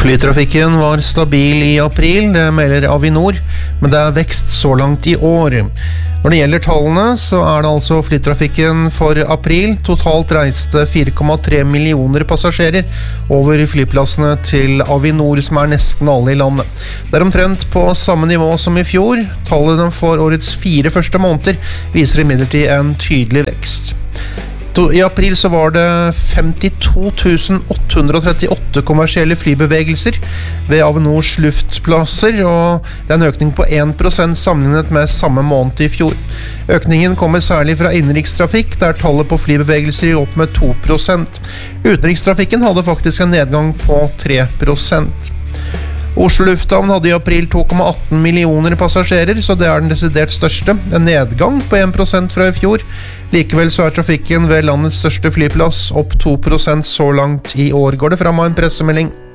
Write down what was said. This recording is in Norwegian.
Flytrafikken var stabil i april, det melder Avinor, men det vekst så langt i år. Når det gjelder tallene, så det altså flytrafikken for april. Totalt reiste 4,3 millioner passasjerer over flyplassene til Avinor, som nesten alle i landet. Det omtrent på samme nivå som i fjor. Tallene for årets 4 første måneder viser imidlertid en tydelig vekst. I april så var det 52 838 kommersielle flybevegelser ved Avinors luftplasser, og det en økning på 1% sammenlignet med samme måned i fjor. Økningen kommer særlig fra innenrikstrafikk, der tallet på flybevegelser gikk opp med 2%. Utenrikstrafikken hadde faktisk en nedgang på 3%. Oslo Lufthavn hadde i april 2,18 millioner passasjerer, så det den desidert største. En nedgang på 1% fra i fjor. Likevel så trafikken ved landets største flyplass opp 2% så langt i år, går det frem av en pressemelding.